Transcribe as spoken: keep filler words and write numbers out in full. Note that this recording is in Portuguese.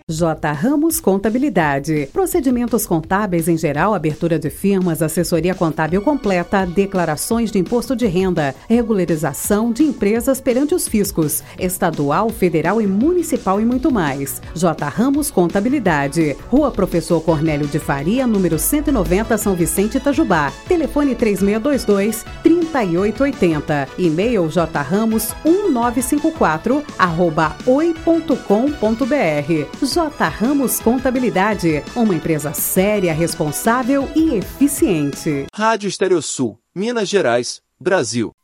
J. Ramos Contabilidade. Procedimentos contábeis em geral, abertura de firmas, assessoria contábil completa, declarações de imposto de renda, regularização de empresas perante os fiscos, estadual, federal e municipal e muito mais. J. Ramos Contabilidade. Rua Professor Cornélio de Faria, número cento e noventa, São Vicente, Itajubá. Telefone três seis dois dois, três oito oito zero. E-mail jramos um nove cinco quatro arroba oi ponto com ponto br. J. Ramos Contabilidade, uma empresa séria, responsável e eficiente. Rádio Estéreo Sul, Minas Gerais, Brasil.